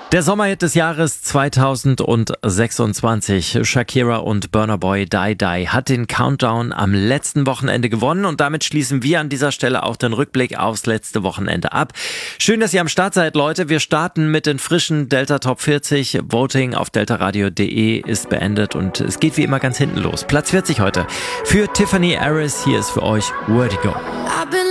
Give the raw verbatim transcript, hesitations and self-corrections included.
Der Sommerhit des Jahres zweitausendsechsundzwanzig, Shakira und Burna Boy Die Die, hat den Countdown am letzten Wochenende gewonnen und damit schließen wir an dieser Stelle auch den Rückblick aufs letzte Wochenende ab. Schön, dass ihr am Start seid, Leute. Wir starten mit den frischen Delta Top vierzig. Voting auf deltaradio punkt de ist beendet und es geht wie immer ganz hinten los. Platz vierzig heute für Tiffany Harris. Hier ist für euch Vertigo.